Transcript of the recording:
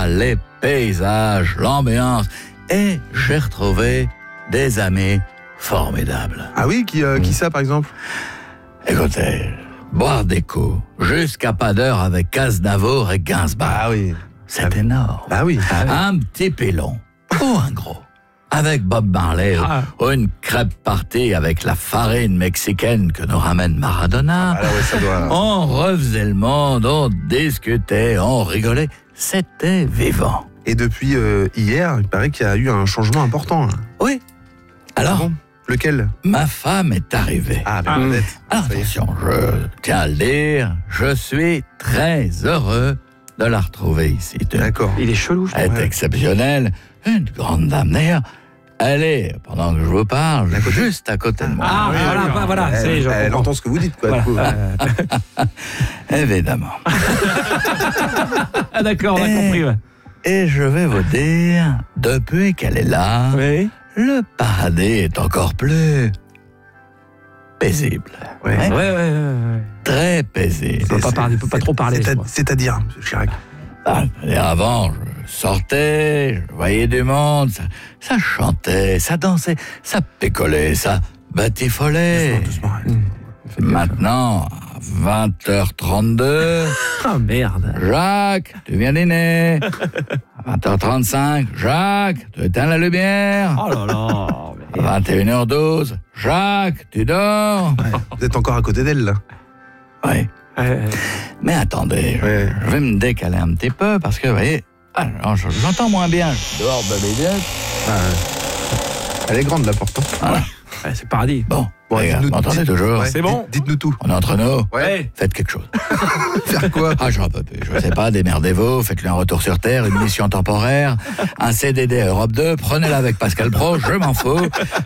les paysages, l'ambiance. Et j'ai retrouvé des amis formidables. Ah oui, qui ça par exemple? Écoutez, boire des coups, jusqu'à pas d'heure avec Aznavour et Gainsbourg. Ah oui. C'est énorme. Ah oui. Un petit pilon, ou un gros, avec Bob Marley, ou une crêpe partie avec la farine mexicaine que nous ramène Maradona. Ah ouais, ça doit... On refaisait le monde, on discutait, on rigolait. C'était vivant. Et depuis hier, il paraît qu'il y a eu un changement important. Là. Oui. Alors, bon, lequel? ma femme est arrivée. Ah, Bernadette. Alors attention, je tiens à le dire, je suis très heureux de la retrouver ici. D'accord. Il est chelou, je Elle est exceptionnelle, une grande dame. D'ailleurs, elle est, pendant que je vous parle, juste à côté de moi. Ah, oui, voilà. Elle entend ce que vous dites, quoi. Voilà. Du coup. Évidemment. Ah, d'accord, on a compris. Ouais. Et je vais vous dire, depuis qu'elle est là, Oui. le paradis est encore plus paisible. Ouais. Hein? Ouais. Très paisible. Il peut pas trop parler. je crois. C'est-à-dire, M. Chirac. Et avant, je sortais, je voyais du monde, ça chantait, ça dansait, ça picolait, ça batifolait. Doucement. Maintenant, à 20h32, Ah, merde. Jacques, tu viens dîner. À 20h35, Jacques, tu éteins la lumière. Oh là là. À 21h12, Jacques, tu dors. Vous êtes encore à côté d'elle, là. Oui. Mais attendez, Ouais. je vais me décaler un petit peu parce que, vous voyez, j'entends moins bien. Dehors de l'idée. Elle est grande, la porte. Voilà. Ouais, c'est paradis. Bon, Bon, les gars, dites-nous- m'entendez dites- toujours? ouais, C'est bon. Dites-nous tout. On est entre nous. Ouais. Faites quelque chose. Faire quoi? Ah, j'en peux plus. Je sais pas, démerdez-vous, faites-lui un retour sur Terre, une mission temporaire, un CDD à Europe 2, prenez-la avec Pascal Pro, je m'en fous.